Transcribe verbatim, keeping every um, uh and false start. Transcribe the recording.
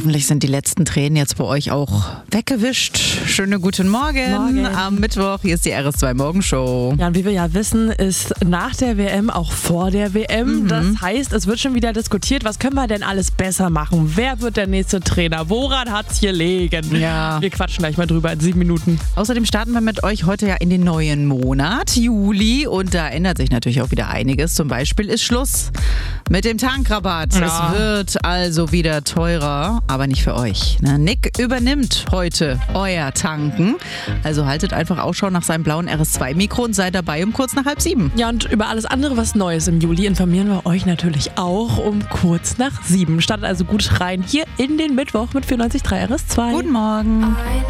Hoffentlich sind die letzten Tränen jetzt bei euch auch weggewischt. Schönen guten Morgen. Morgen. Am Mittwoch, hier ist die R S zwei Morgenshow. Ja, und wie wir ja wissen, ist nach der W M auch vor der W M. Mhm. Das heißt, es wird schon wieder diskutiert, was können wir denn alles besser machen? Wer wird der nächste Trainer? Woran hat's gelegen? Ja. Wir quatschen gleich mal drüber in sieben Minuten. Außerdem starten wir mit euch heute ja in den neuen Monat, Juli. Und da ändert sich natürlich auch wieder einiges. Zum Beispiel ist Schluss mit dem Tankrabatt. Ja. Es wird also wieder teurer, aber nicht für euch. Ne? Nick übernimmt heute euer Tanken. Also haltet einfach Ausschau nach seinem blauen R S zwei Mikro und seid dabei um kurz nach halb sieben. Ja, und über alles andere, was Neues im Juli, informieren wir euch natürlich auch um kurz nach sieben. Startet also gut rein hier in den Mittwoch mit vierundneunzig Komma drei R S zwei. Guten Morgen.